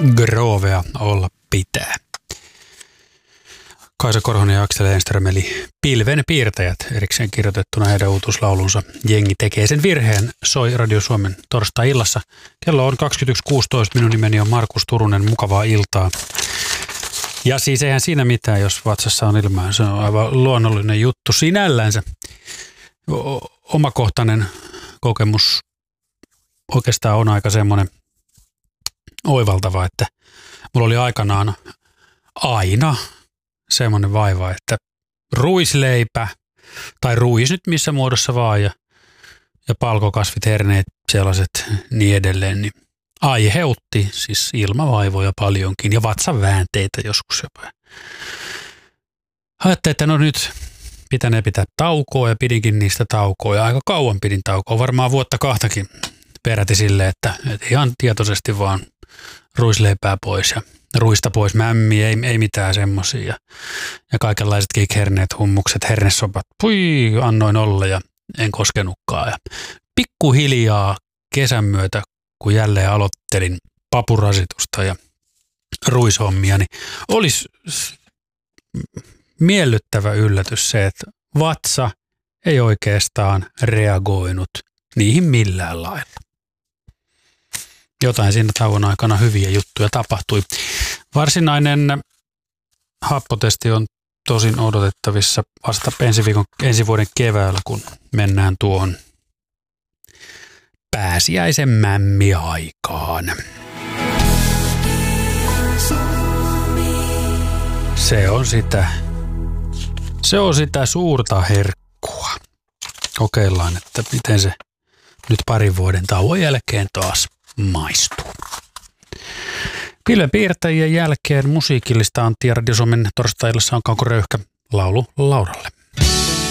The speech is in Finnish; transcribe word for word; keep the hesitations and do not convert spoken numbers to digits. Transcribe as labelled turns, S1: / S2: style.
S1: Grovea olla pitää. Kaisa Korhonen ja Aksel Enström eli Pilven piirtäjät erikseen kirjoitettuna heidän uutuuslaulunsa Jengi tekee sen virheen soi Radio Suomen torstai-illassa. Kello on kaksikymmentäyksi kuusitoista, minun nimeni on Markus Turunen, mukavaa iltaa. Ja siis eihän siinä mitään, jos vatsassa on ilmaa, se on aivan luonnollinen juttu sinällänsä. O- omakohtainen kokemus oikeastaan on aika semmoinen oivaltava, että mulla oli aikanaan aina semmoinen vaiva, että ruisleipä tai ruis nyt missä muodossa vaan ja, ja palkokasvit, herneet, sellaiset niin edelleen, niin aiheutti siis ilmavaivoja paljonkin ja vatsanväänteitä joskus jopa. Ajattelin, että no nyt pitänee pitää taukoa ja pidinkin niistä taukoa ja aika kauan pidin taukoa, varmaan vuotta kahtakin peräti silleen, että, että ihan tietoisesti vaan ruisleipää pois ja ruista pois, mämmi, ei, ei mitään semmosia ja, ja kaikenlaiset kikherneet, hummukset, hernesopat, pui, annoin olla ja en koskenutkaan. Ja pikkuhiljaa kesän myötä, kun jälleen aloittelin papurasitusta ja ruishommia, niin olisi miellyttävä yllätys se, että vatsa ei oikeastaan reagoinut niihin millään lailla. Jotain siinä tauon aikana hyviä juttuja tapahtui. Varsinainen happotesti on tosin odotettavissa vasta ensi, viikon, ensi vuoden keväällä, kun mennään tuohon pääsiäisen mämmiaikaan. Se on sitä, se on sitä suurta herkkua. Kokeillaan, että miten se nyt parin vuoden tauon jälkeen taas maistuu. Pilven piirtäjien jälkeen musiikillista Antti ja Radio Suomen torstai-illassa on Kauko Röyhkä laulu Lauralle.